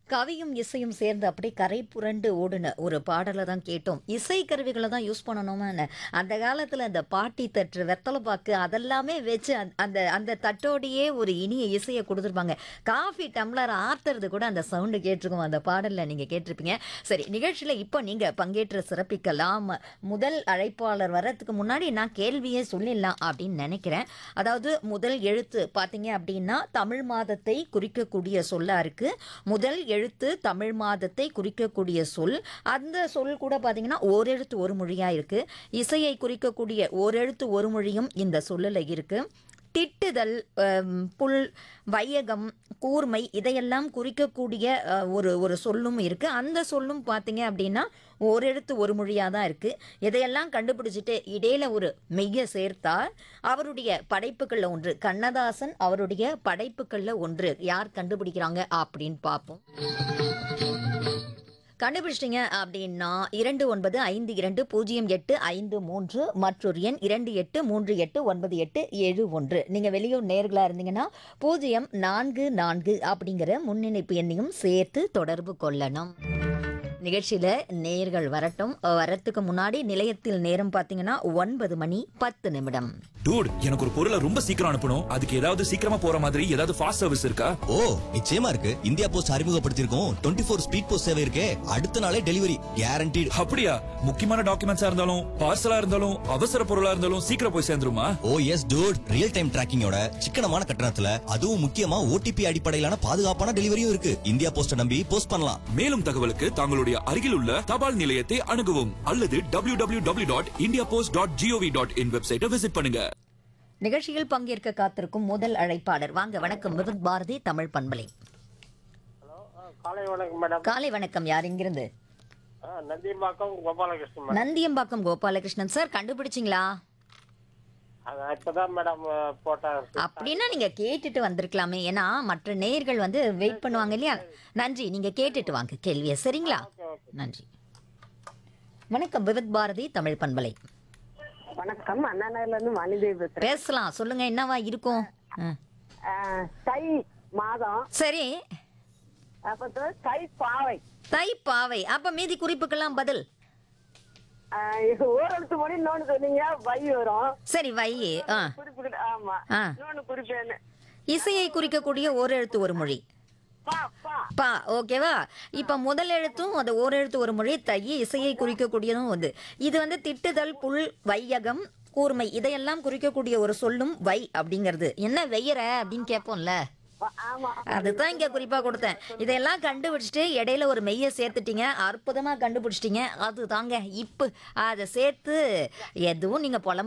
கவியும் இசையும் சேர்ந்து அப்படியே கரை புரண்டு ஓடுன ஒரு பாடலை தான் கேட்டோம். இசை கருவிகளை தான் யூஸ் பண்ணணுமான்னு அந்த காலத்தில் அந்த பாட்டி தட்டு வெத்தலை பாக்கு அதெல்லாமே வச்சு அந்த அந்த தட்டோடையே ஒரு இனிய இசையை கொடுத்துருப்பாங்க. காஃபி டம்ளர் ஆத்துறது கூட அந்த சவுண்டு கேட்டிருக்கோம். அந்த பாடலில் நீங்கள் கேட்டிருப்பீங்க. சரி, நிகழ்ச்சியில் இப்போ நீங்கள் பங்கேற்று சிறப்பிக்கலாம். முதல் அழைப்பாளர் வர்றதுக்கு முன்னாடி நான் கேள்வியே சொல்லிடலாம் அப்படின்னு நினைக்கிறேன். அதாவது முதல் எழுத்து பார்த்தீங்க அப்படின்னா தமிழ் மாதத்தை குறிக்கக்கூடிய சொல்லா இருக்கு. முதல் எழுத்து தமிழ் மாதத்தை குறிக்கக்கூடிய சொல். அந்த சொல் கூட பார்த்தீங்கன்னா ஓரெழுத்து ஒரு மொழியாக இருக்குது. இசையை குறிக்கக்கூடிய ஓரெழுத்து ஒரு மொழியும் இந்த சொல்லில் இருக்குது. திட்டுதல், புல், வையகம், கூர்மை இதையெல்லாம் குறிக்கக்கூடிய ஒரு சொல்லும் இருக்குது. அந்த சொல்லும் பார்த்தீங்க அப்படின்னா ஓரெழுத்து ஒரு மொழியாக தான் இருக்குது. இதையெல்லாம் கண்டுபிடிச்சிட்டு இடையில ஒரு மெய்யை சேர்த்தா அவருடைய படைப்புகளில் ஒன்று. கண்ணதாசன் அவருடைய படைப்புகளில் ஒன்று. யார் கண்டுபிடிக்கிறாங்க அப்படின்னு பார்ப்போம். கண்டுபிடிச்சிட்டிங்க அப்படின்னா 29520853 மற்றொரு எண் 28389871. நீங்கள் வெளியூர் நேர்களாக இருந்தீங்கன்னா 044 அப்படிங்கிற முன்னிணைப்பு எண்ணையும் சேர்த்து தொடர்பு கொள்ளணும். நிகழ்ச்சியில் நேர்கள் வரத்துக்கு முன்னாடி நிலையத்தில் நேரம் பார்த்தீங்கன்னா 9:10. டூட், எனக்கு ஒரு பொருளை ரொம்ப சீக்கிரம் அனுப்பணும். அதுக்கு ஏதாவது சீக்கிரமா போற மாதிரி ஏதாவது ஃபாஸ்ட் சர்வீஸ் இருக்கா? ஓ, நிச்சயமா இருக்கு. இந்தியா போஸ்ட் அறிமுகப்படுத்தியிருக்கோம் 24 ஸ்பீட் போஸ்ட் சேவை இருக்கே. அடுத்த நாளே டெலிவரி கேரண்டீடு. அப்படியா? முக்கியமான டாக்குமெண்ட்ஸா இருந்தாலும் பார்சலா இருந்தாலும் அவசர பொருளா இருந்தாலும் சீக்கிரம் போய் சேர்ந்துருமா? ஓ எஸ் டூட், ரியல் டைம் டிராக்கிங்கோட சிக்கனமான கட்டணத்துல அதுவும் முக்கியமா ஓடிபி அடிப்படையிலான பாதுகாப்பான டெலிவரியும் இருக்கு. இந்தியா போஸ்ட நம்பி போஸ்ட் பண்ணலாம். மேலும் தகவலுக்கு தங்களுடைய அருகில் உள்ள தபால் நிலையத்தை அணுகவும் அல்லது www.indiapost.gov.in வெப்சைட்டை விசிட் பண்ணுங்க. நிகழ்ச்சியில் பங்கேற்க காத்திருக்கும் முதல் அழைப்பாளர். வாங்க, வணக்கம். விவித் பாரதி தமிழ் பண்பலை. காலை வணக்கம் மேடம். காலை வணக்கம். யார் இங்கிருந்து? நந்தியம்பாக்கம் கோபாலகிருஷ்ணன் மேடம். நந்தியம்பாக்கம் கோபாலகிருஷ்ணன் சார், கண்டுபிடிச்சிங்களா? இப்பதான் மேடம் போட்டேன். அப்படின்னா நீங்க கேட்டுட்டு வந்திருக்கலாமே. ஏன்னா மற்ற நேயர்கள் வந்து வெயிட் பண்ணுவாங்க இல்லையா? நன்றி, நீங்க கேட்டுட்டு வாங்க கேள்வியை. சரிங்களா? நன்றி. வணக்கம், விவித் பாரதி தமிழ் பண்பலை. வணக்கம், அண்ணா நகர்ல இருந்து வாணிதேவி பேசுறேன். பேசலாம், சொல்லுங்க. என்னவா இருக்கும்? தை மாதம். சரி, அப்ப தை பாவை. தை பாவை. அப்ப மீதி குறிப்புக்கெல்லாம் பதில் ஓரெழுத்து மணி இன்னொன்னு சொன்னீங்க, வை வரும். சரி, வை. குறிப்பு. ஆமா, இன்னொன்னு குறிப்பு. இசையை குறிக்கக்கூடிய ஓரெழுத்து ஒரு மொழி. பா. ஓகேவா? இப்ப முதல் எழுத்தும் அது ஓரெழுத்து ஒரு மொழி. தை இசையை குறிக்கக்கூடியதும் வந்து இது வந்து திட்டுதல், புல், வையகம், கூர்மை இதையெல்லாம் குறிக்கக்கூடிய ஒரு சொல்லும் வை அப்படிங்கிறது. என்ன வெய்யற அப்படின்னு கேட்போம்ல, அதுதான் இங்க குறிப்பா கொடுத்தேன். இதெல்லாம் கண்டுபிடிச்சிட்டு இடையில ஒரு மெய்யை சேர்த்துட்டீங்க. அற்புதமா கண்டுபிடிச்சிட்டீங்க. அது தாங்க இப்ப அதை சேர்த்து எதுவும் நீங்க புலம்ப